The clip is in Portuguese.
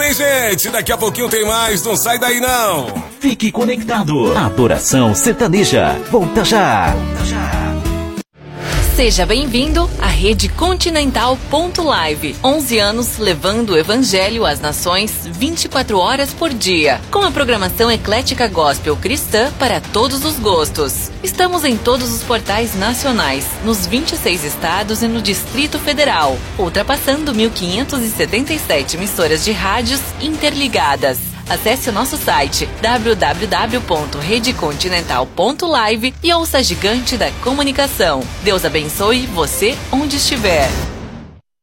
hein, gente? Daqui a pouquinho tem mais, não sai daí não. Fique conectado. Adoração Sertaneja. Volta já. Seja bem-vindo à Rede Continental Live. 11 anos levando o Evangelho às nações 24 horas por dia. Com a programação eclética gospel cristã para todos os gostos. Estamos em todos os portais nacionais, nos 26 estados e no Distrito Federal, ultrapassando 1.577 emissoras de rádios interligadas. Acesse o nosso site www.redecontinental.live e ouça a gigante da comunicação. Deus abençoe você onde estiver.